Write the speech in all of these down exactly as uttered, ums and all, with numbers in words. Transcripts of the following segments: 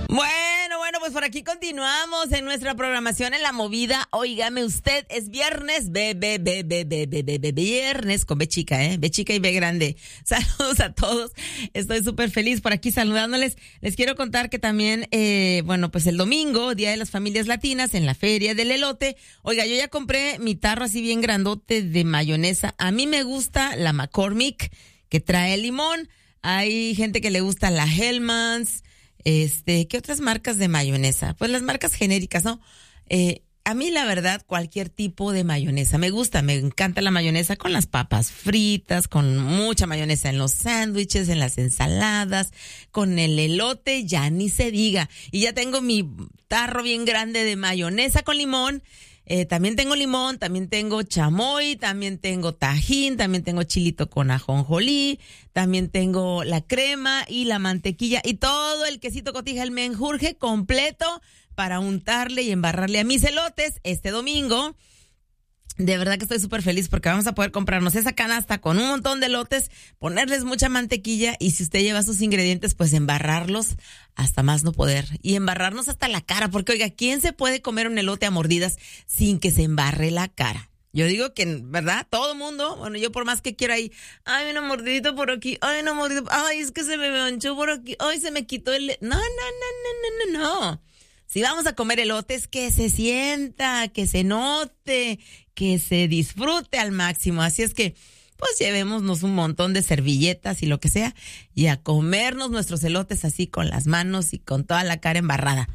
Bueno, bueno, pues por aquí continuamos en nuestra programación en La Movida. Óigame usted, es viernes, be, be, be, be, be, be, be, be, viernes con B chica, ¿eh? B chica y B grande. Saludos a todos. Estoy súper feliz por aquí saludándoles. Les quiero contar que también, eh, bueno, pues el domingo, Día de las Familias Latinas, en la Feria del Elote. Oiga, yo ya compré mi tarro así bien grandote de mayonesa. A mí me gusta la McCormick, que trae limón. Hay gente que le gusta la Hellmann's. Este, ¿qué otras marcas de mayonesa? Pues las marcas genéricas, ¿no? Eh, a mí, la verdad, cualquier tipo de mayonesa me gusta. Me encanta la mayonesa con las papas fritas, con mucha mayonesa en los sándwiches, en las ensaladas, con el elote, ya ni se diga. Y ya tengo mi tarro bien grande de mayonesa con limón. Eh, también tengo limón, también tengo chamoy, también tengo tajín, también tengo chilito con ajonjolí, también tengo la crema y la mantequilla y todo el quesito cotija, el menjurje completo para untarle y embarrarle a mis elotes este domingo. De verdad que estoy súper feliz porque vamos a poder comprarnos esa canasta con un montón de elotes, ponerles mucha mantequilla y si usted lleva sus ingredientes, pues embarrarlos hasta más no poder. Y embarrarnos hasta la cara, porque oiga, ¿quién se puede comer un elote a mordidas sin que se embarre la cara? Yo digo que, ¿verdad? Todo mundo, bueno, yo por más que quiera ahí, ay, una mordidita por aquí, ay, una mordidita, ay, es que se me manchó por aquí, ay, se me quitó el... No, no, no, no, no, no, no. Si vamos a comer elotes, que se sienta, que se note, que se disfrute al máximo. Así es que, pues llevémonos un montón de servilletas y lo que sea y a comernos nuestros elotes así con las manos y con toda la cara embarrada.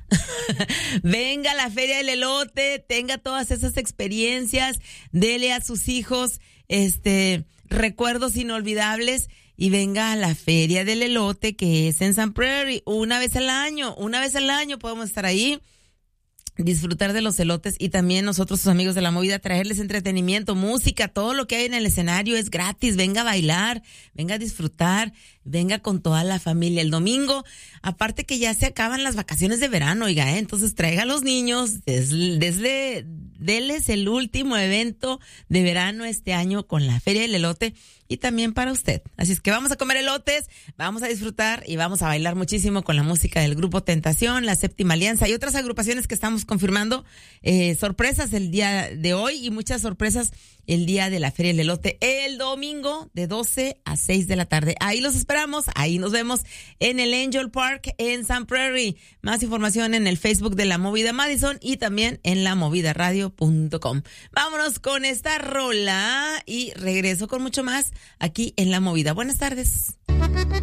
Venga a la Feria del Elote, tenga todas esas experiencias, dele a sus hijos este recuerdos inolvidables. Y venga a la Feria del Elote, que es en Sun Prairie, una vez al año, una vez al año podemos estar ahí, disfrutar de los elotes y también nosotros, sus amigos de La Movida, traerles entretenimiento, música, todo lo que hay en el escenario es gratis. Venga a bailar, venga a disfrutar, venga con toda la familia. El domingo, aparte que ya se acaban las vacaciones de verano, oiga, ¿eh? Entonces traiga a los niños, desde, desde, déles el último evento de verano este año con la Feria del Elote. Y también para usted. Así es que vamos a comer elotes, vamos a disfrutar y vamos a bailar muchísimo con la música del Grupo Tentación, la Séptima Alianza y otras agrupaciones que estamos confirmando. Eh, sorpresas el día de hoy y muchas sorpresas el día de la Feria del Elote el domingo de doce a seis de la tarde. Ahí los esperamos, ahí nos vemos en el Angel Park en Sun Prairie. Más información en el Facebook de La Movida Madison y también en la movida radio punto com. Vámonos con esta rola y regreso con mucho más aquí en La Movida. Buenas tardes.